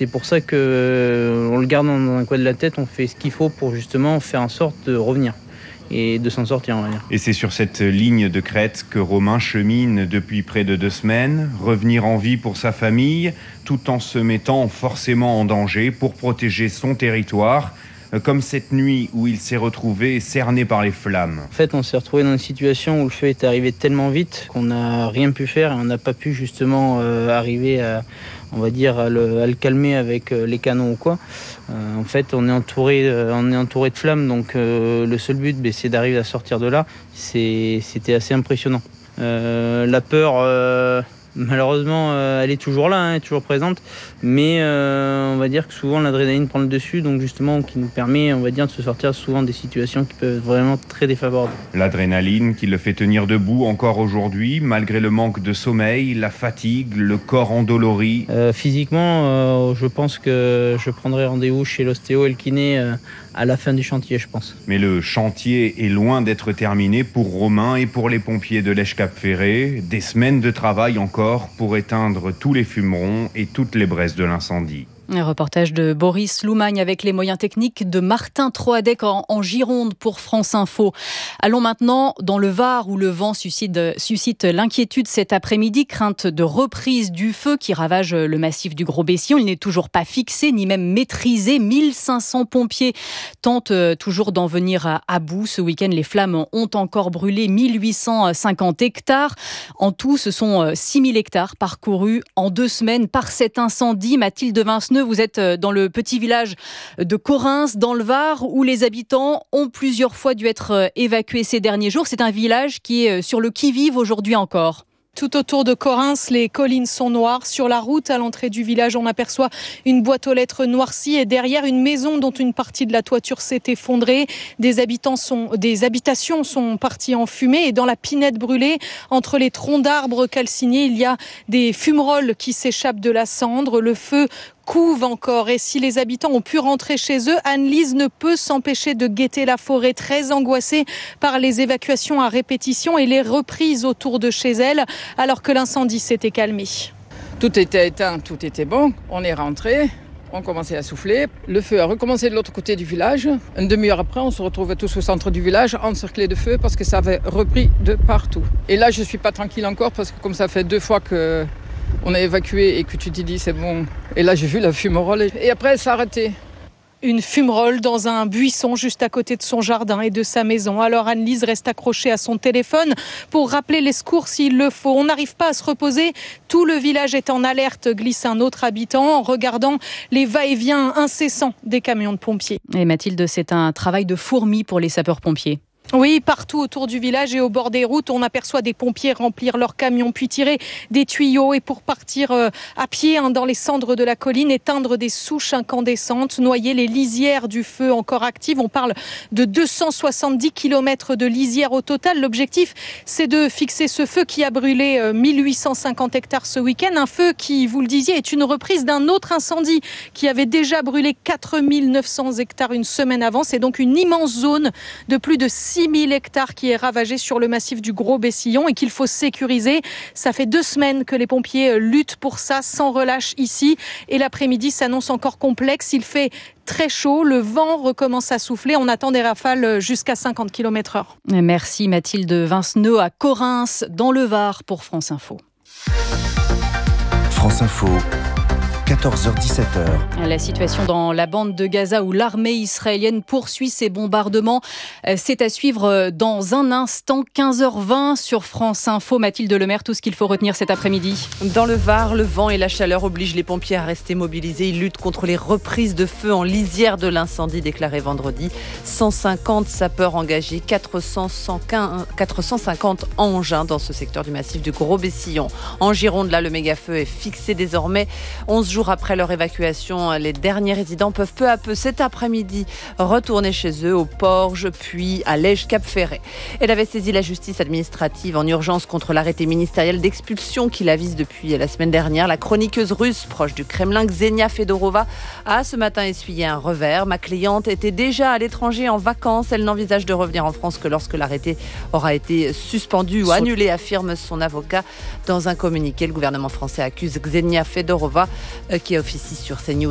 c'est pour ça qu'on le garde dans un coin de la tête, on fait ce qu'il faut pour justement faire en sorte de revenir et de s'en sortir, on va dire. Et c'est sur cette ligne de crête que Romain chemine depuis près de 2 semaines, revenir en vie pour sa famille, tout en se mettant forcément en danger pour protéger son territoire, comme cette nuit où il s'est retrouvé cerné par les flammes. En fait, on s'est retrouvé dans une situation où le feu est arrivé tellement vite qu'on n'a rien pu faire et on n'a pas pu justement arriver à, on va dire, à le calmer avec les canons ou quoi. En fait, on est entouré de flammes, donc le seul but, c'est d'arriver à sortir de là. C'était assez impressionnant. La peur, malheureusement, elle est toujours là, elle est toujours présente, mais on va dire que souvent l'adrénaline prend le dessus, donc justement qui nous permet, on va dire, de se sortir souvent des situations qui peuvent être vraiment très défavorables. L'adrénaline qui le fait tenir debout encore aujourd'hui, malgré le manque de sommeil, la fatigue, le corps endolori. Physiquement, je pense que je prendrai rendez-vous chez l'ostéo et le kiné à la fin du chantier, je pense. Mais le chantier est loin d'être terminé pour Romain et pour les pompiers de l'Esch-Cap-Ferré. Des semaines de travail encore pour éteindre tous les fumerons et toutes les braises de l'incendie. Un reportage de Boris Loumagne avec les moyens techniques de Martin Troadec en Gironde pour France Info. Allons maintenant dans le Var où le vent suscite l'inquiétude cet après-midi. Crainte de reprise du feu qui ravage le massif du Gros-Bessillon. Il n'est toujours pas fixé ni même maîtrisé. 1500 pompiers tentent toujours d'en venir à bout. Ce week-end, les flammes ont encore brûlé 1850 hectares. En tout, ce sont 6000 hectares parcourus en 2 semaines par cet incendie. Mathilde Vinceneux, vous êtes dans le petit village de Correns, dans le Var, où les habitants ont plusieurs fois dû être évacués ces derniers jours. C'est un village qui est sur le qui-vive aujourd'hui encore. Tout autour de Correns, les collines sont noires. Sur la route, à l'entrée du village, on aperçoit une boîte aux lettres noircie et derrière une maison dont une partie de la toiture s'est effondrée. Des habitations sont parties en fumée et dans la pinette brûlée, entre les troncs d'arbres calcinés, il y a des fumerolles qui s'échappent de la cendre. Le feu couve encore et si les habitants ont pu rentrer chez eux, Anne-Lise ne peut s'empêcher de guetter la forêt, très angoissée par les évacuations à répétition et les reprises autour de chez elle alors que l'incendie s'était calmé. Tout était éteint, tout était bon, on est rentré. On commençait à souffler. Le feu a recommencé de l'autre côté du village. Une demi-heure après, on se retrouvait tous au centre du village, encerclés de feu parce que ça avait repris de partout. Et là, je ne suis pas tranquille encore parce que comme ça fait 2 fois qu'on a évacué et que tu te dis c'est bon. Et là, j'ai vu la fumerole et après, ça a arrêté. Une fumerole dans un buisson juste à côté de son jardin et de sa maison. Alors Anne-Lise reste accrochée à son téléphone pour rappeler les secours s'il le faut. On n'arrive pas à se reposer. Tout le village est en alerte, glisse un autre habitant en regardant les va-et-vient incessants des camions de pompiers. Et Mathilde, c'est un travail de fourmi pour les sapeurs-pompiers. Oui, partout autour du village et au bord des routes, on aperçoit des pompiers remplir leurs camions, puis tirer des tuyaux et pour partir à pied dans les cendres de la colline, éteindre des souches incandescentes, noyer les lisières du feu encore actives. On parle de 270 km de lisières au total. L'objectif, c'est de fixer ce feu qui a brûlé 1850 hectares ce week-end. Un feu qui, vous le disiez, est une reprise d'un autre incendie qui avait déjà brûlé 4900 hectares une semaine avant. C'est donc une immense zone de plus de 6000 hectares qui est ravagée sur le massif du Gros-Bessillon et qu'il faut sécuriser. Ça fait 2 semaines que les pompiers luttent pour ça sans relâche ici. Et l'après-midi s'annonce encore complexe. Il fait très chaud, le vent recommence à souffler. On attend des rafales jusqu'à 50 km/h. Merci Mathilde Vinceneux à Correns, dans le Var, pour France Info. France Info. 14h-17h. La situation dans la bande de Gaza où l'armée israélienne poursuit ses bombardements, c'est à suivre dans un instant, 15h20 sur France Info. Mathilde Lemaire, tout ce qu'il faut retenir cet après-midi. Dans le Var, le vent et la chaleur obligent les pompiers à rester mobilisés. Ils luttent contre les reprises de feu en lisière de l'incendie déclaré vendredi. 150 sapeurs engagés, 450 engins dans ce secteur du massif du Gros-Bessillon. En Gironde, là, le méga-feu est fixé désormais. 11 jours après leur évacuation, les derniers résidents peuvent peu à peu cet après-midi retourner chez eux au Porge puis à l'Esch-Cap-Ferré. Elle avait saisi la justice administrative en urgence contre l'arrêté ministériel d'expulsion qui la vise depuis la semaine dernière. La chroniqueuse russe proche du Kremlin, Ksenia Fedorova, a ce matin essuyé un revers. Ma cliente était déjà à l'étranger en vacances. Elle n'envisage de revenir en France que lorsque l'arrêté aura été suspendu ou annulé, affirme son avocat. Dans un communiqué, le gouvernement français accuse Ksenia Fedorova qui officie sur CNews